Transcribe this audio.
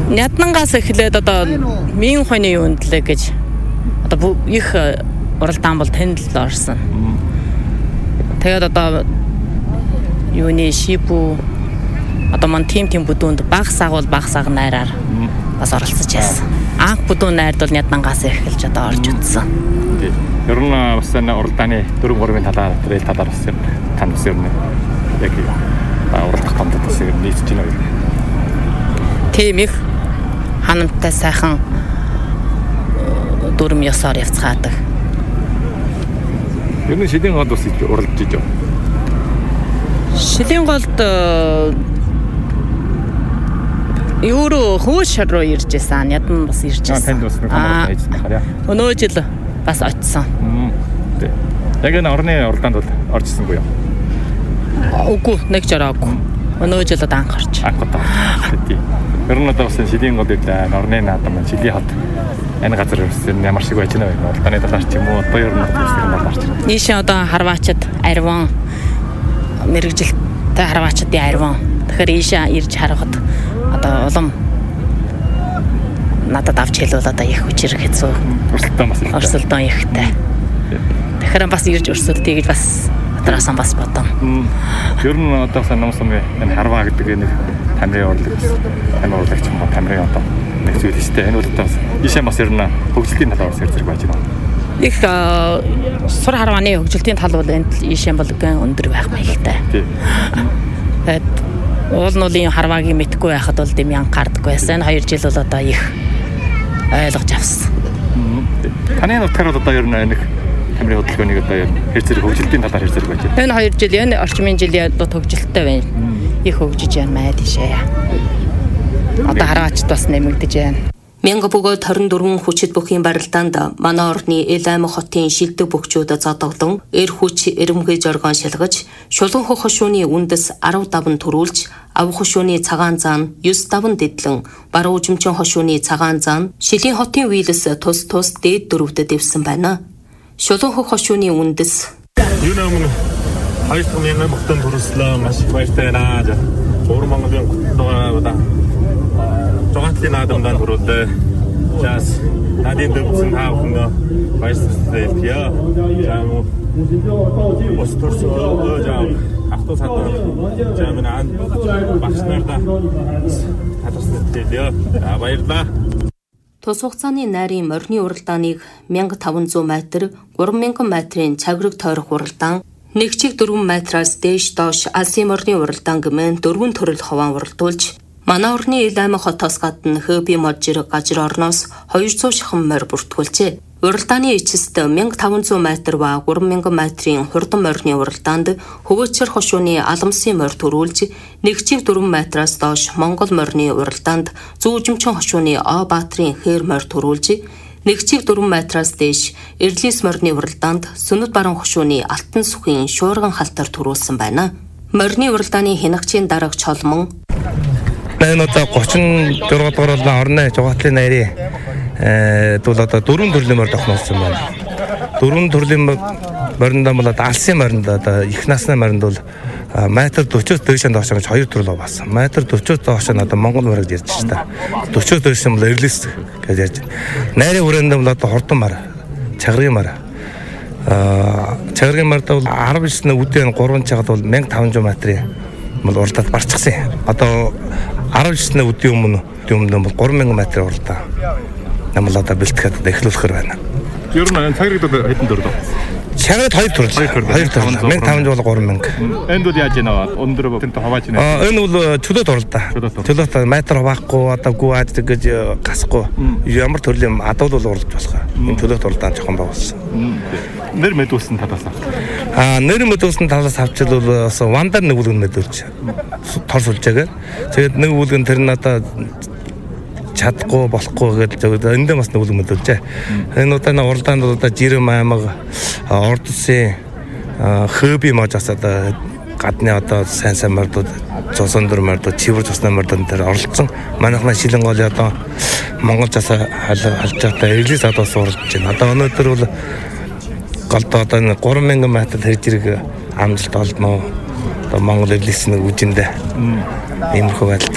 Няднангаас эхлээд одоо минь хойны юунд лээ гэж одоо их уралдаан бол танд л орсон. Тэгээд одоо юуны шипу одоо мань тим бүдүүнд баг саг найраар бас оролцож байсан. Анх бүдүүн найрд бол Няднангаас эхэлж одоо орж утсан. Ер нь бас уралдааны 4-3-ын талаар бас тань бас ер нь яг уралдах томдод бас ер нь нийцж байна үү? Тийм их ханамтай сайхан дүрм ёсоор явцгаадаг. Ер нь шилийн голд бас уралдаж ижив. Шилийн голд Юуруу хөөш руу ирж байсан. Ядна бас ирж байсан. Танд бас нэг хамгаалалт хийсэн хараа. Өнөө жил бас очсон. Яг энэ орны уралдаанд бол оржсонгүй юу? Үгүй, нэг жараагүй. Өнөө жил анх орж. Анх удаа. Тийм. Ер нь одоо бас шилийн голд ирлээ. Орны наадам шилийн хот. Энэ газар ерөөсөн ямар шиг байж байна вэ? Уралдааны талаар ч юм уу одоо ер нь бол гарч ирнэ. Нийшээ одоо Харваачд Арван мэрэгжилтэй Харваачдын Арван. Тэгэхээр ийшээ ирж харахад одоо улам надад авч хэлвэл одоо их хүчрэг хэцүү. Өрсөлдөөн ихтэй. Тэгэхээр бас ирж өрсөлдөе гэж бас одороос бас бодсон. Ер нь одоо санамсан энэ Харваа гэдэг нэг тамирын урлагч юм ба тамирын одоо нэг зүйл хэвчтэй. Энэ бол одоо ийшээ бас ер нь хөгжилтийн талаар зэрэг байж байна. Их сур Харвааны хөгжилтийн тал бол энд ийшээ болгон өндөр байх маягтай. Тэгээд уулнуулын Харваагийн мэдгүй байхад бол дэмян гардаггүй байсан. 2 жил бол одоо их ойлгож авсан. Таны нутгаар бол одоо ер нь нэг тамирын хөдөлгөөнийг одоо хэр зэрэг хөгжилтийн талаар хэр зэрэг байж байна. Энэ 2 жил энэ орчмын жилийн хөгжилттэй байна. Их хөгжиж байна маа тийшээ. Одоо Харваачд бас нэмэгдэж байна. 1924 хүчит бүхийн барилдаанд манай орны Ил аймаг хотын шилдэг бөхчүүд зодоглон эр хүч эрэмхий жоргон шилгэж шулуун хөх хошууны үндэс 15 төрүүлж ав хошууны цагаан заан 9-5 дэдлэн баруун үжимчин хошууны цагаан заан шилийн хотын вийлэс тус дээд дөрөвдөд дэвсэн байна. Шулуун хөх хошууны үндэс Юунаа өмнө 2000 мөхтөн төрөслөө маш их баяртай байна. 3 Монголын гутгаа Жогаатлын наадамдаа төрүүлээ. Жаас надын дэвсэн хаахна баярлалаа хэлье. Жаа ус төрсөө жаа автобусад жаа минь багш нартай таларсан хэлье. Баярлалаа. Тус хугацааны найрын морины уралдааныг 1500 м, 3000 м-ийн цагрыг тойрох уралдаан, 1 чиг 4 м-аас дээш доош алсын морины уралдаан гэмээн 4 төрөл ховаан уралдуулж манай орны Ил аймаг хотоос гадна Хөби можжир гажир орноос 200 шахан морь бүртгүүлжээ. Уралдааны эцэст 1500 м ба 3000 м-ийн хурдан морины уралдаанд Хөвөөчөр хошууны аламсын морь төрүүлж 1 чиг 4 м-аас доош Монгол морины уралдаанд Зүүн үжимчин хошууны О Баатрын хээр морь төрүүлж 1 чиг 4 м-аас дээш Эрлис морины уралдаанд Сүнэт баруун хошууны Алтан сүхийн шуурган халтар төрүүлсэн байна. Морины уралдааны хянагчийн дарга Чолмон Энэ одоо 34 дугаар бол орны Жогаатлын найрын бол одоо 4 төрлийн морь тохиолсон байна. 4 төрлийн моринд бол одоо алсын моринд одоо их насны моринд бол метр 40-оос дээшээ доош гэж 2 төрөл баасан. Метр 40-оос доош нь одоо Монгол морь гэж ярьж байна. 40-оос дээш нь бол Эрлис гэж ярьж байна. Найрын хүрээнд бол одоо хурдан морь, чагрын морь. Чагрын морьд бол 19-ны үдийн 3 чагад бол 1500 м-ийн бол уралдаанд барчихсан. Одоо 19-ны үдийн өмнө бол 3000 м уралдаан. Намал одоо бэлтгэхэд эхлүүлэхээр байна. Ер нь цагрыг хэдэн төрөл? Чаград 2 төрөл. 1500 бол 3000. Энд бол яаж яана? Өндөр тэнтэй хавааж байна. Энэ бол чөлөөт уралдаан. Чөлөөт метр хаваахгүй одоо гүад гэж гасахгүй. Ямар төрлийн адуул бол уралж болох. Энэ чөлөөт уралдаан жоохон байгуулсан. Нэр мэдүүлсэн талаас нэр мэдүүлсэн талаас авчил бол вандар нэг үлгэн мэдүүлж тор сүлжээгээр тэгээд нэг үлгэн тэр нь одоо чадахгүй болохгүй гэж эндээ бас нэг үлгэн мэдүүлжээ. Энэ удаа уралдаанд одоо Жирэм аймаг орд улсын Хөби можоос одоо гадны одоо сайн мордууд цусан дөр мордууд чивэр цусны мордууд дээр оролцсон. Манайхны шилэн голын одоо монголчаас халж байгаа Эрлис адаас уралж байна. Одоо өнөөдөр бол голдоо одоо 3000 м хэрэг зэрэг амжилт олдно. Одоо Монгол Эрлисний үжиндээ иймэрхүү байдал